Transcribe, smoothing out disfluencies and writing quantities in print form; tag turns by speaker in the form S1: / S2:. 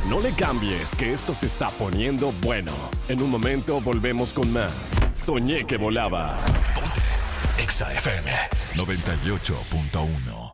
S1: No le cambies, que esto se está poniendo bueno. En un momento volvemos con más. Soñé que volaba.
S2: Ponte Exa FM 98.1.